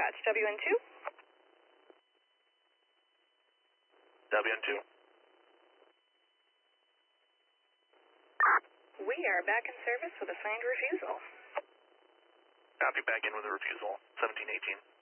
dispatch, WN2. WN2. We are back in service with a signed refusal. Copy, back in with a refusal, 1718.